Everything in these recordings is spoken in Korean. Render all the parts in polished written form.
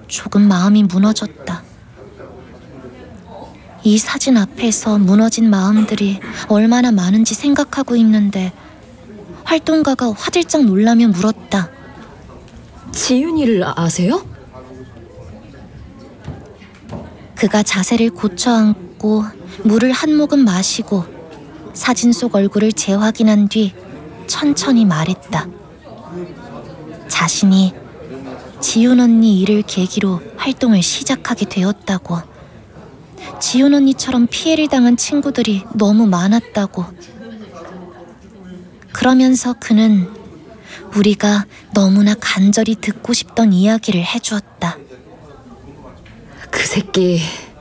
조금 마음이 무너졌다. 이 사진 앞에서 무너진 마음들이 얼마나 많은지 생각하고 있는데 활동가가 화들짝 놀라며 물었다. 지윤이를 아세요? 그가 자세를 고쳐 앉고 물을 한 모금 마시고 사진 속 얼굴을 재확인한 뒤 천천히 말했다. 자신이 지윤 언니 일을 계기로 활동을 시작하게 되었다고. 지윤 언니처럼 피해를 당한 친구들이 너무 많았다고. 그러면서 그는 우리가 너무나 간절히 듣고 싶던 이야기를 해주었다. 그 새끼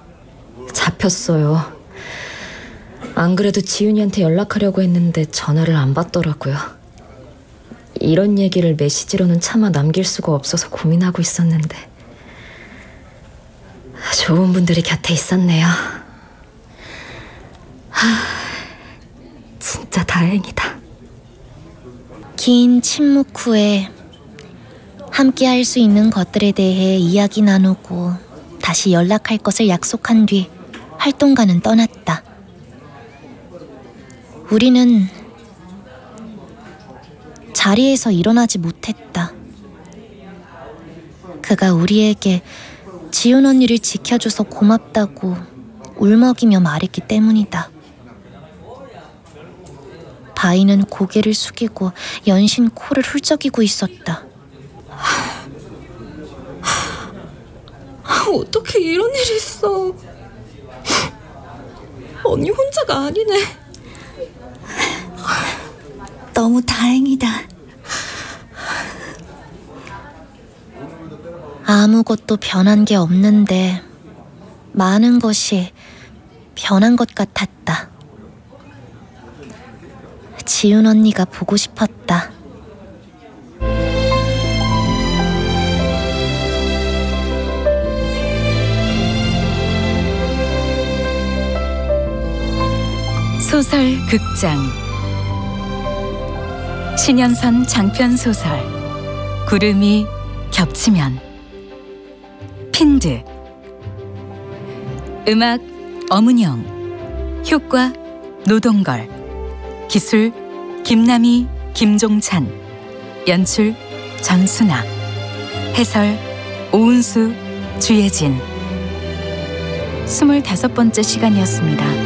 잡혔어요. 안 그래도 지윤이한테 연락하려고 했는데 전화를 안 받더라고요. 이런 얘기를 메시지로는 차마 남길 수가 없어서 고민하고 있었는데 좋은 분들이 곁에 있었네요. 진짜 다행이다. 긴 침묵 후에 함께 할 수 있는 것들에 대해 이야기 나누고 다시 연락할 것을 약속한 뒤 활동가는 떠났다. 우리는 자리에서 일어나지 못했다. 그가 우리에게 지윤 언니를 지켜줘서 고맙다고 울먹이며 말했기 때문이다. 바이는 고개를 숙이고 연신 코를 훌쩍이고 있었다. 어떻게 이런 일이 있어. 언니 혼자가 아니네. 너무 다행이다. 아무것도 변한 게 없는데 많은 것이 변한 것 같았다. 지윤 언니가 보고 싶었다. 소설 극장 신현선 장편 소설 구름이 겹치면. 핀드. 음악 엄은영. 효과 노동걸. 기술 김남희, 김종찬. 연출 전순아. 해설 오은수, 주예진. 25번째 시간이었습니다.